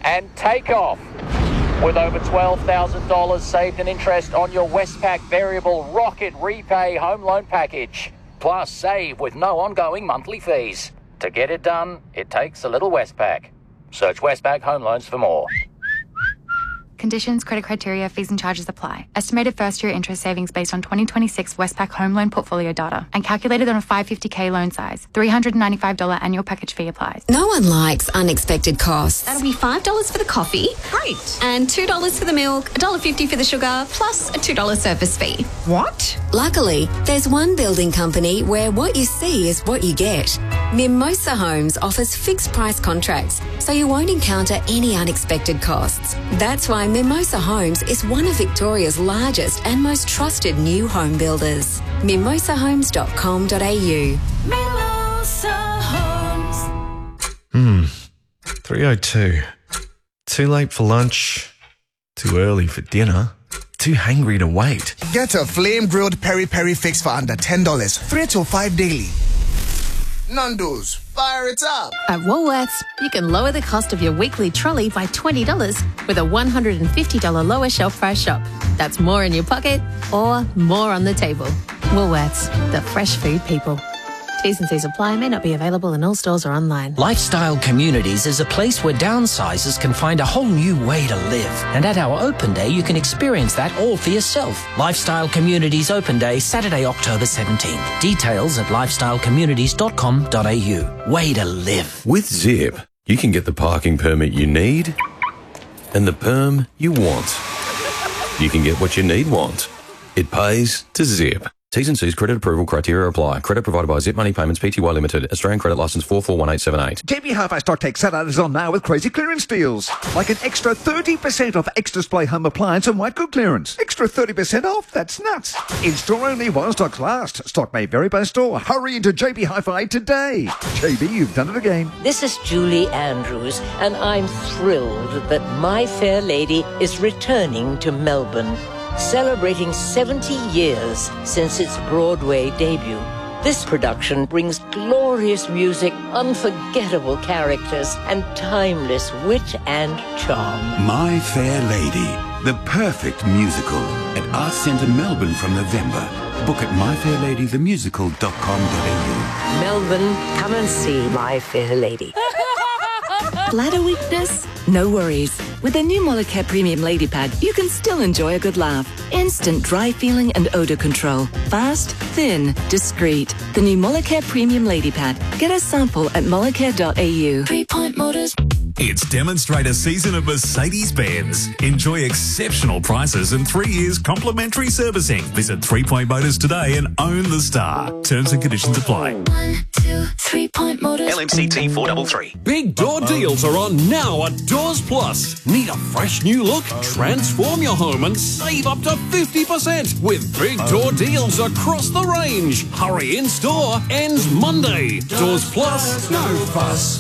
and take off. With over $12,000 saved in interest on your Westpac Variable Rocket Repay Home Loan Package. Plus, save with no ongoing monthly fees. To get it done, it takes a little Westpac. Search Westpac Home Loans for more. Conditions, credit criteria, fees and charges apply. Estimated first-year interest savings based on 2026 Westpac home loan portfolio data and calculated on a $550K loan size. $395 annual package fee applies. No one likes unexpected costs. That'll be $5 for the coffee. Great. And $2 for the milk, $1.50 for the sugar, plus a $2 service fee. What? Luckily, there's one building company where what you see is what you get. Mimosa Homes offers fixed price contracts, so you won't encounter any unexpected costs. That's why Mimosa Homes is one of Victoria's largest and most trusted new home builders. mimosahomes.com.au. Mimosa Homes. 3:02. Too late for lunch. Too early for dinner. Too hangry to wait. Get a flame-grilled peri-peri fix for under $10. 3 to 5 daily. Nando's, fire it up. At Woolworths, you can lower the cost of your weekly trolley by $20 with a $150 lower shelf price shop. That's more in your pocket or more on the table. Woolworths, the fresh food people. T's and C's apply, may not be available in all stores or online. Lifestyle Communities is a place where downsizers can find a whole new way to live. And at our open day, you can experience that all for yourself. Lifestyle Communities Open Day, Saturday, October 17th. Details at lifestylecommunities.com.au. Way to live. With Zip, you can get the parking permit you need and the perm you want. You can get what you want. It pays to Zip. T's and C's credit approval criteria apply. Credit provided by Zip Money Payments Pty Limited. Australian credit licence 441878. JB Hi-Fi Stock Take Saturday is on now with crazy clearance deals. Like an extra 30% off X-Display home appliance and white good clearance. Extra 30% off? That's nuts. In-store only while stocks last. Stock may vary by store. Hurry into JB Hi-Fi today. JB, you've done it again. This is Julie Andrews, and I'm thrilled that My Fair Lady is returning to Melbourne, celebrating 70 years since its Broadway debut. This production brings glorious music, unforgettable characters, and timeless wit and charm. My Fair Lady, the perfect musical at Arts Centre Melbourne from November. Book at myfairladythemusical.com.au. Melbourne, come and see My Fair Lady. Bladder weakness? No worries. With the new Molicare Premium Lady Pad, you can still enjoy a good laugh. Instant dry feeling and odour control. Fast, thin, discreet. The new Molicare Premium Lady Pad. Get a sample at molicare.au. 3-Point Motors. It's demonstrator season at Mercedes-Benz. Enjoy exceptional prices and 3 years complimentary servicing. Visit 3-Point Motors today and own the star. Terms and conditions apply. 1, 2, 3-Point Motors. LMCT 433. Big door deals are on now at Doors Plus. Need a fresh new look? Transform your home and save up to 50% with big door deals across the range. Hurry, in store ends Monday. Doors Plus, no fuss.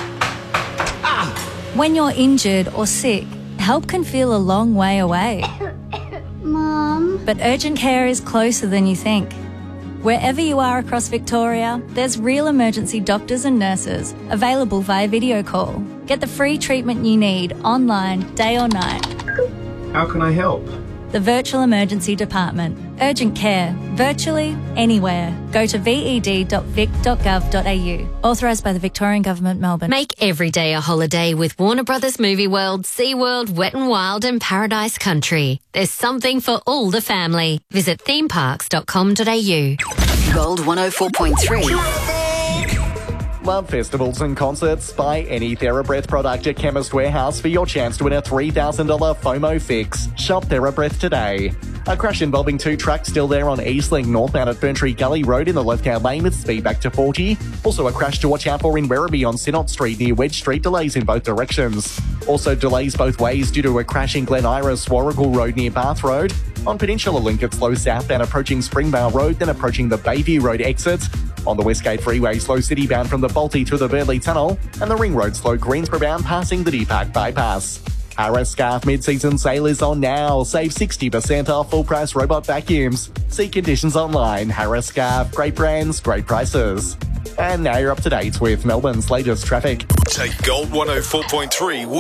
When you're injured or sick, help can feel a long way away. Mom. But urgent care is closer than you think. Wherever you are across Victoria, there's real emergency doctors and nurses available via video call. Get the free treatment you need online, day or night. How can I help? The Virtual Emergency Department. Urgent care. Virtually anywhere. Go to ved.vic.gov.au. Authorised by the Victorian Government, Melbourne. Make every day a holiday with Warner Brothers Movie World, SeaWorld, Wet n Wild and Paradise Country. There's something for all the family. Visit themeparks.com.au. Gold 104.3. Love festivals and concerts. Buy any TheraBreath product at Chemist Warehouse for your chance to win a $3,000 FOMO fix. Shop TheraBreath today. A crash involving 2 trucks still there on Eastlink northbound at Ferntree Gully Road in the left-hand lane with speed back to 40. Also a crash to watch out for in Werribee on Synod Street near Wedge Street. Delays in both directions. Also delays both ways due to a crash in Glen Iris, Warrigal Road near Bath Road. On Peninsula Link, it's slow southbound approaching Springvale Road, then approaching the Bayview Road exit. On the Westgate Freeway, slow citybound from the Balti through the Burley Tunnel, and the Ring Road slow Greensborough bound passing the Deepak Bypass. Harris Scarf mid-season sale is on now. Save 60% off full-price robot vacuums. See conditions online. Harris Scarf, great brands, great prices. And now you're up to date with Melbourne's latest traffic. Take Gold 104.3